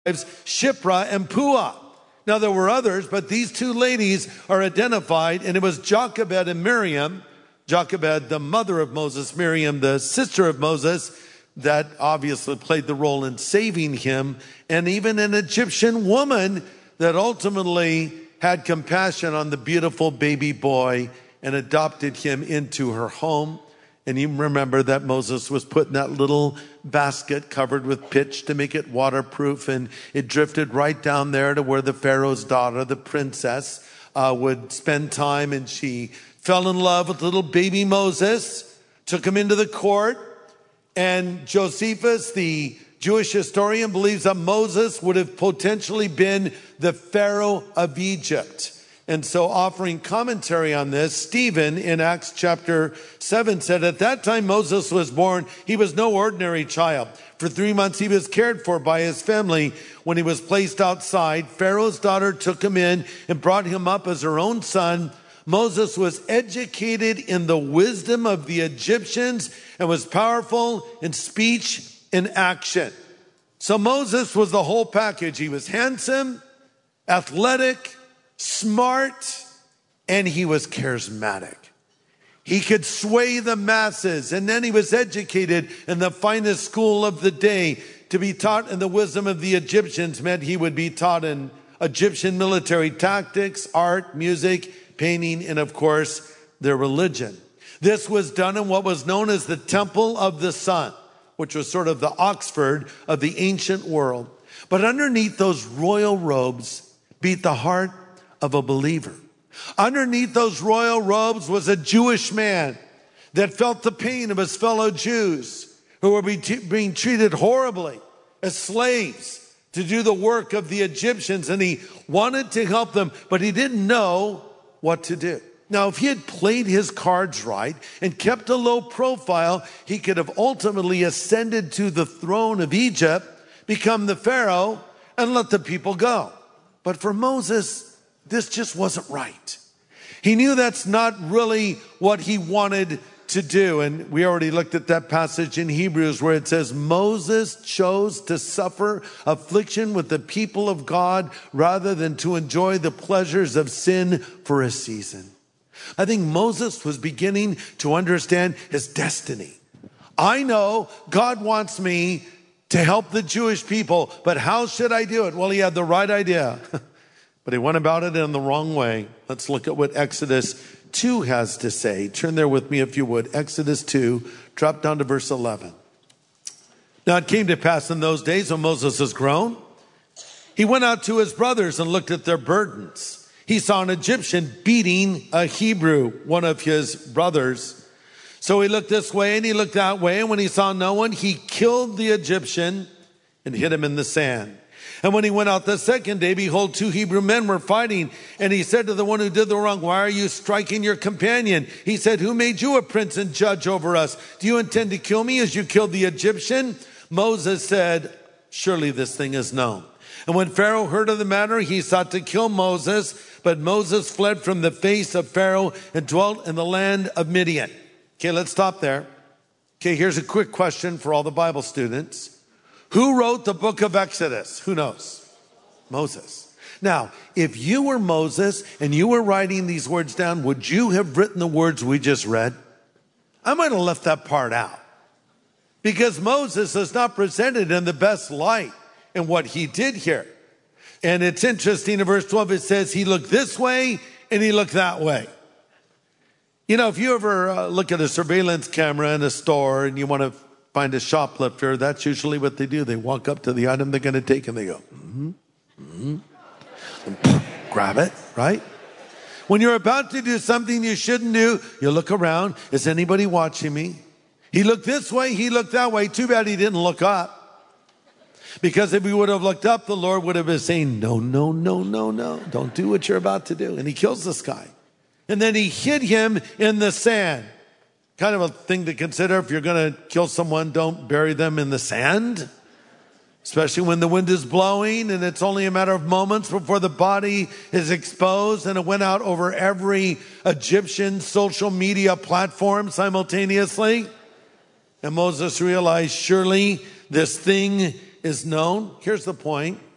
Shiphrah and Puah. Now there were others, but these two ladies are identified, and it was Jochebed and Miriam. Jochebed, the mother of Moses, Miriam, the sister of Moses, that obviously played the role in saving him, and even an Egyptian woman that ultimately had compassion on the beautiful baby boy and adopted him into her home. And you remember that Moses was put in that little basket covered with pitch to make it waterproof, and it drifted right down there to where the Pharaoh's daughter, the princess, would spend time, and she fell in love with little baby Moses, took him into the court, and Josephus, the Jewish historian, believes that Moses would have potentially been the Pharaoh of Egypt. And so offering commentary on this, Stephen in Acts chapter 7 said, at that time Moses was born, he was no ordinary child. For 3 months he was cared for by his family. When he was placed outside, Pharaoh's daughter took him in and brought him up as her own son. Moses was educated in the wisdom of the Egyptians and was powerful in speech and action. So Moses was the whole package. He was handsome, athletic, smart, and he was charismatic. He could sway the masses, and then he was educated in the finest school of the day. To be taught in the wisdom of the Egyptians meant he would be taught in Egyptian military tactics, art, music, painting, and of course, their religion. This was done in what was known as the Temple of the Sun, which was sort of the Oxford of the ancient world. But underneath those royal robes beat the heart of a believer. Underneath those royal robes was a Jewish man that felt the pain of his fellow Jews who were being treated horribly as slaves to do the work of the Egyptians, and he wanted to help them, but he didn't know what to do. Now, if he had played his cards right and kept a low profile, he could have ultimately ascended to the throne of Egypt, become the Pharaoh, and let the people go. But for Moses, this just wasn't right. He knew that's not really what he wanted to do. And we already looked at that passage in Hebrews where it says, Moses chose to suffer affliction with the people of God rather than to enjoy the pleasures of sin for a season. I think Moses was beginning to understand his destiny. I know God wants me to help the Jewish people, but how should I do it? Well, he had the right idea. But he went about it in the wrong way. Let's look at what Exodus 2 has to say. Turn there with me if you would. Exodus 2, drop down to verse 11. Now it came to pass in those days when Moses was grown, he went out to his brothers and looked at their burdens. He saw an Egyptian beating a Hebrew, one of his brothers. So he looked this way and he looked that way, and when he saw no one, he killed the Egyptian and hid him in the sand. And when he went out the second day, behold, 2 Hebrew men were fighting. And he said to the one who did the wrong, why are you striking your companion? He said, who made you a prince and judge over us? Do you intend to kill me as you killed the Egyptian? Moses said, surely this thing is known. And when Pharaoh heard of the matter, he sought to kill Moses. But Moses fled from the face of Pharaoh and dwelt in the land of Midian. Okay, let's stop there. Okay, here's a quick question for all the Bible students. Who wrote the book of Exodus? Who knows? Moses. Now, if you were Moses and you were writing these words down, would you have written the words we just read? I might have left that part out. Because Moses is not presented in the best light in what he did here. And it's interesting in verse 12, it says he looked this way and he looked that way. You know, if you ever look at a surveillance camera in a store and you want to find a shoplifter, that's usually what they do. They walk up to the item they're going to take and they go, and grab it, right? When you're about to do something you shouldn't do, you look around. Is anybody watching me? He looked this way, he looked that way. Too bad he didn't look up. Because if he would have looked up, the Lord would have been saying, no, no, no, no, no. Don't do what you're about to do. And he kills this guy. And then he hid him in the sand. Kind of a thing to consider. If you're going to kill someone, don't bury them in the sand. Especially when the wind is blowing and it's only a matter of moments before the body is exposed. And it went out over every Egyptian social media platform simultaneously. And Moses realized, surely this thing is known. Here's the point.